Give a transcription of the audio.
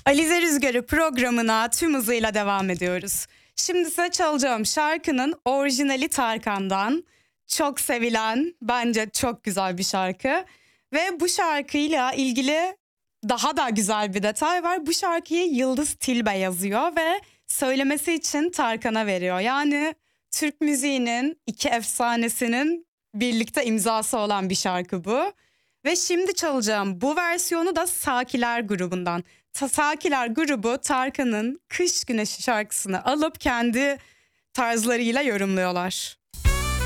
Alize Rüzgarı programına tüm hızıyla devam ediyoruz. Şimdi size çalacağım şarkının orijinali Tarkan'dan. Çok sevilen, bence çok güzel bir şarkı. Ve bu şarkıyla ilgili daha da güzel bir detay var. Bu şarkıyı Yıldız Tilbe yazıyor ve söylemesi için Tarkan'a veriyor. Yani Türk müziğinin iki efsanesinin birlikte imzası olan bir şarkı bu. Ve şimdi çalacağım bu versiyonu da Sakiler grubundan. Sakiler grubu Tarkan'ın Kış Güneşi şarkısını alıp kendi tarzlarıyla yorumluyorlar.